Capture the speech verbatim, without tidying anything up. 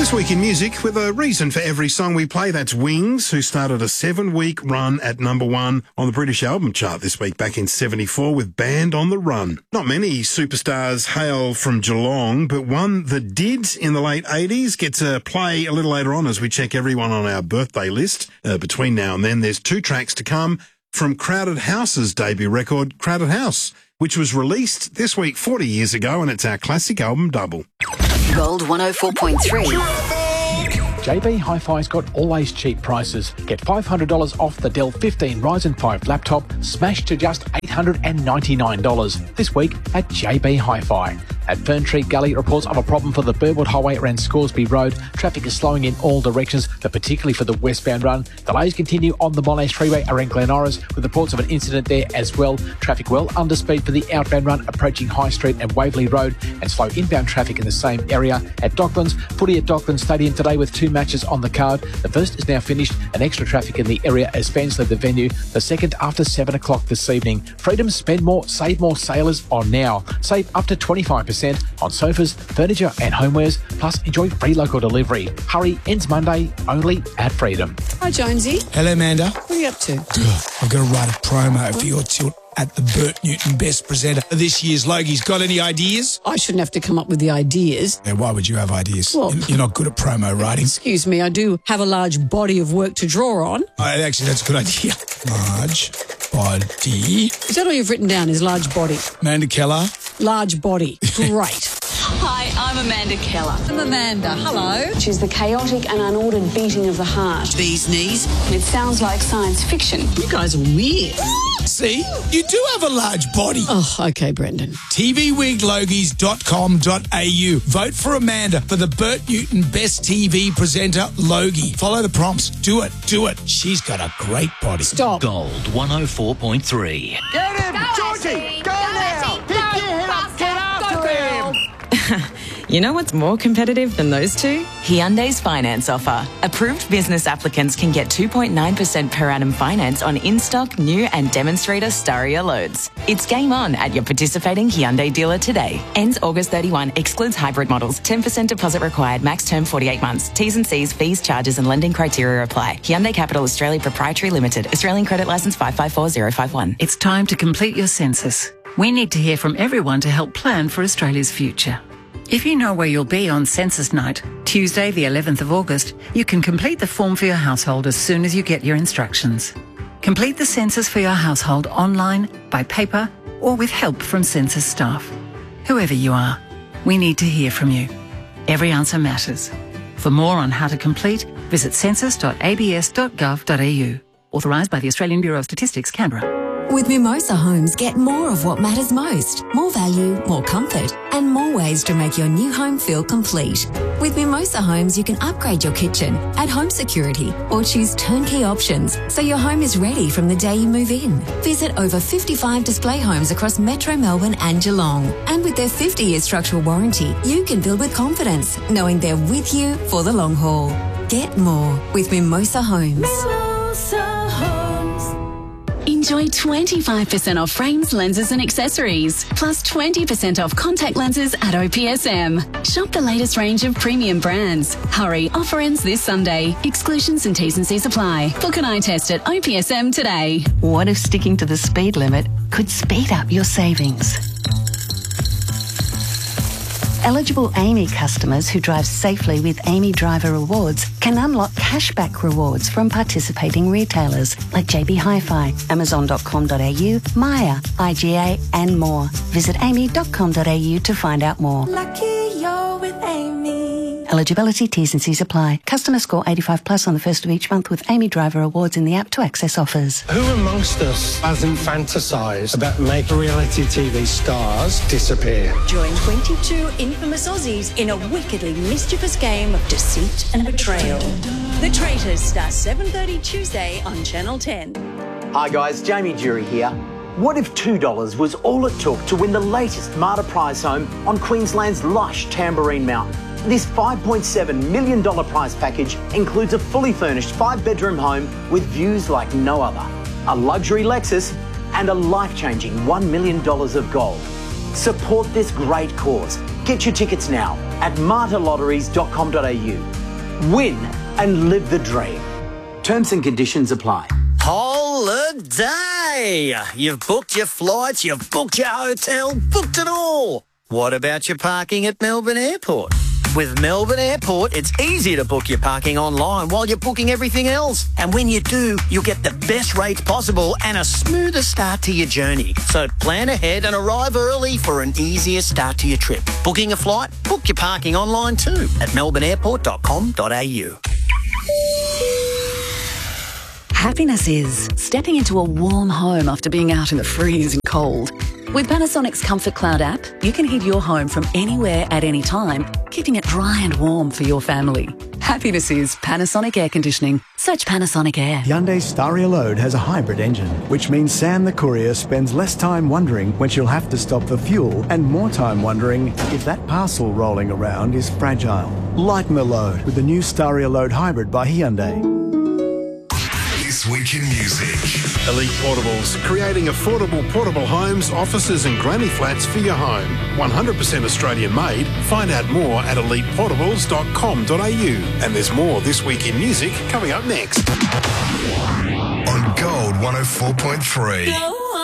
This week in music, with a reason for every song we play, that's Wings, who started a seven-week run at number one on the British album chart this week back in seventy-four with Band on the Run. Not many superstars hail from Geelong, but one that did in the late eighties gets a play a little later on as we check everyone on our birthday list. Uh, between now and then, there's two tracks to come from Crowded House's debut record, Crowded House, which was released this week forty years ago, and it's our classic album double. Gold one oh four point three. J B Hi-Fi's got always cheap prices. Get five hundred dollars off the Dell fifteen Ryzen five laptop, smashed to just eight hundred ninety-nine dollars this week at J B Hi-Fi. At Ferntree Gully, reports of a problem for the Burwood Highway around Scoresby Road. Traffic is slowing in all directions, but particularly for the westbound run. Delays continue on the Monash Freeway around Glen Iris, with reports of an incident there as well. Traffic well under speed for the outbound run approaching High Street and Waverley Road, and slow inbound traffic in the same area. At Docklands, footy at Docklands Stadium today with two matches on the card. The first is now finished, and extra traffic in the area as fans leave the venue. The second after seven o'clock this evening. Freedom Spend More, Save More sailors on now. Save up to twenty-five percent on sofas, furniture and homewares, plus enjoy free local delivery. Hurry, ends Monday, only at Freedom. Hi Jonesy. Hello Amanda. What are you up to? I've got to write a promo for your tilt at the Bert Newton Best Presenter of this year's Logies. Got any ideas? I shouldn't have to come up with the ideas. Yeah, why would you have ideas? Well, You're not good at promo writing. Excuse me, I do have a large body of work to draw on. Oh, actually, that's a good idea. Large body. Is that all you've written down, is large body? Amanda Keller. Large body. Great. Hi, I'm Amanda Keller. I'm Amanda. Hello. She's the chaotic and unordered beating of the heart. Bee's knees. It sounds like science fiction. You guys are weird. See, you do have a large body. Oh, okay, Brendan. T V wig logies dot com dot a u. Vote for Amanda for the Bert Newton Best T V Presenter Logie. Follow the prompts. Do it. Do it. She's got a great body. Stop. Gold one oh four point three. Get him! Go, Georgie! Ashley. Go, Go, now! Ashley. Pick Go, your head up! faster. Get after Go, him! You know what's more competitive than those two? Hyundai's finance offer. Approved business applicants can get two point nine percent per annum finance on in-stock, new and demonstrator Staria loads. It's game on at your participating Hyundai dealer today. Ends August thirty-first, excludes hybrid models. ten percent deposit required, max term forty-eight months. T's and C's, fees, charges and lending criteria apply. Hyundai Capital Australia Proprietary Limited. Australian credit licence five five four zero five one. It's time to complete your census. We need to hear from everyone to help plan for Australia's future. If you know where you'll be on census night, Tuesday the eleventh of August, you can complete the form for your household as soon as you get your instructions. Complete the census for your household online, by paper, or with help from census staff. Whoever you are, we need to hear from you. Every answer matters. For more on how to complete, visit census dot a b s dot gov dot a u. Authorised by the Australian Bureau of Statistics, Canberra. With Mimosa Homes, get more of what matters most. More value, more comfort, and more ways to make your new home feel complete. With Mimosa Homes, you can upgrade your kitchen, add home security, or choose turnkey options so your home is ready from the day you move in. Visit over fifty-five display homes across Metro Melbourne and Geelong. And with their fifty-year structural warranty, you can build with confidence, knowing they're with you for the long haul. Get more with Mimosa Homes. Mimosa Homes. Enjoy twenty-five percent off frames, lenses and accessories, plus twenty percent off contact lenses at O P S M. Shop the latest range of premium brands. Hurry, offer ends this Sunday. Exclusions and T's and C's apply. Book an eye test at O P S M today. What if sticking to the speed limit could speed up your savings? Eligible A M I customers who drive safely with A M I Driver Rewards can unlock cashback rewards from participating retailers like J B Hi-Fi, amazon dot com dot a u, Maya, I G A and more. Visit amy dot com dot a u to find out more. Lucky you're with Amy. Eligibility, T's and C's apply. Customer score eighty-five plus on the first of each month with A M I Driver Rewards in the app to access offers. Who amongst us hasn't fantasised about making reality T V stars disappear? Join twenty-two infamous Aussies in a wickedly mischievous game of deceit and betrayal. The Traitors starts seven thirty Tuesday on Channel ten. Hi guys, Jamie Jury here. What if two dollars was all it took to win the latest Marta prize home on Queensland's lush Tamborine Mountain? This five point seven million dollars prize package includes a fully furnished five-bedroom home with views like no other, a luxury Lexus and a life-changing one million dollars of gold. Support this great cause. Get your tickets now at marta lotteries dot com dot a u. win and live the dream. Terms and conditions apply. Holiday! You've booked your flights, you've booked your hotel, booked it all. What about your parking at Melbourne Airport? With Melbourne Airport, it's easy to book your parking online while you're booking everything else. And when you do, you'll get the best rates possible and a smoother start to your journey. So plan ahead and arrive early for an easier start to your trip. Booking a flight? Book your parking online too at melbourne airport dot com dot a u. Happiness is stepping into a warm home after being out in the freezing cold. With Panasonic's Comfort Cloud app, you can heat your home from anywhere at any time, keeping it dry and warm for your family. Happiness is Panasonic Air Conditioning. Search Panasonic Air. Hyundai Staria Load has a hybrid engine, which means Sam the courier spends less time wondering when she'll have to stop for fuel and more time wondering if that parcel rolling around is fragile. Lighten the load with the new Staria Load Hybrid by Hyundai. This Week in Music. Elite Portables, creating affordable portable homes, offices and granny flats for your home. one hundred percent Australian made. Find out more at elite portables dot com dot a u. And there's more This Week in Music coming up next. On Gold one oh four point three. Go